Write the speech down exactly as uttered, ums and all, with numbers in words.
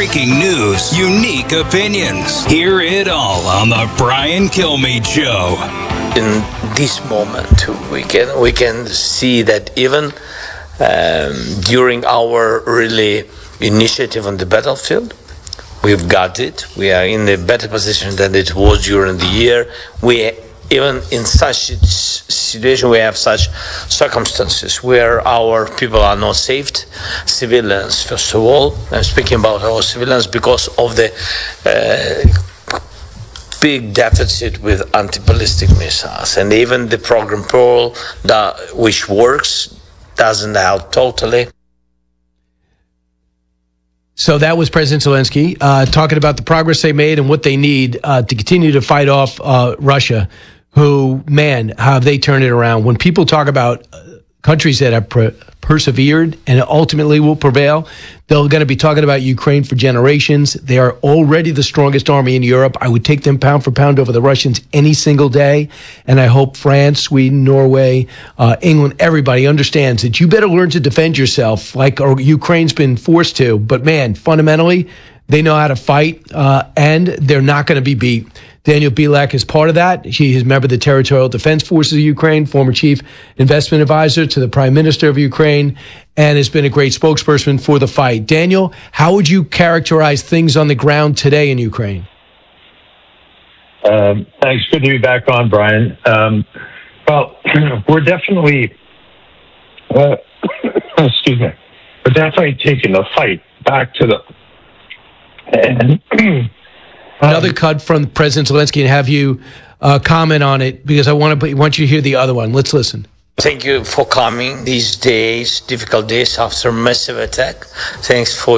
breaking news, unique opinions. Hear it all on the Brian Kilmeade Show. In this moment, we can we can see that even um, during our really initiative on the battlefield, we've got it. We are in a better position than it was during the year. We even in such situation, we have such circumstances where our people are not saved. Civilians, first of all, I'm speaking about our civilians because of the uh, big deficit with anti-ballistic missiles, and even the program Pearl, that, which works, doesn't help totally. So that was President Zelensky uh, talking about the progress they made and what they need uh, to continue to fight off uh, Russia, who, man, how have they turned it around. When people talk about uh, countries that have per- persevered and ultimately will prevail, they're going to be talking about Ukraine for generations. They are already the strongest army in Europe. I would take them pound for pound over the Russians any single day. And I hope France, Sweden, Norway, uh, England, everybody understands that you better learn to defend yourself like or Ukraine's been forced to. But, man, fundamentally, they know how to fight, uh, and they're not going to be beat. Daniel Bilak is part of that. He is a member of the Territorial Defense Forces of Ukraine, former chief investment advisor to the Prime Minister of Ukraine, and has been a great spokesperson for the fight. Daniel, how would you characterize things on the ground today in Ukraine? Um, thanks. Good to be back on, Brian. Um, well, we're definitely, uh, excuse me, we're definitely taking the fight back to the, and Another cut from President Zelensky and have you uh, comment on it because I want to want you to hear the other one. Let's listen. Thank you for coming these days, difficult days after massive attack. Thanks for